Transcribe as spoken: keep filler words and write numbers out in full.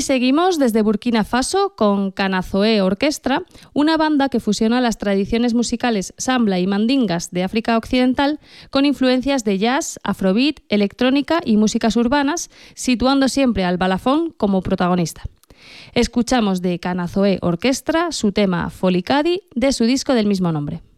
seguimos desde Burkina Faso con Canazoe Orquestra, una banda que fusiona las tradiciones musicales sambla y mandingas de África Occidental con influencias de jazz, afrobeat, electrónica y músicas urbanas, situando siempre al balafón como protagonista. Escuchamos de Canazoe Orquestra su tema Folicadi de su disco del mismo nombre.